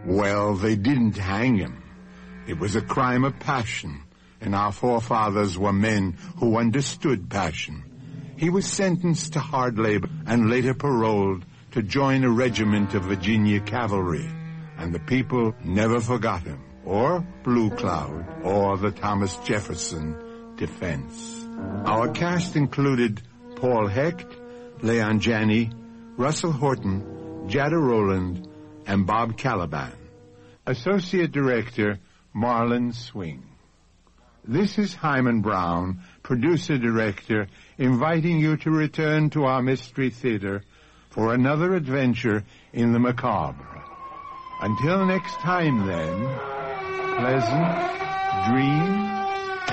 Well, they didn't hang him. It was a crime of passion, and our forefathers were men who understood passion. He was sentenced to hard labor and later paroled to join a regiment of Virginia cavalry, and the people never forgot him, or Blue Cloud, or the Thomas Jefferson defense. Our cast included Paul Hecht, Leon Janney, Russell Horton, Jada Rowland, and Bob Caliban. Associate Director, Marlon Swing. This is Hyman Brown, producer-director, inviting you to return to our Mystery Theater for another adventure in the macabre. Until next time, then, pleasant dreams.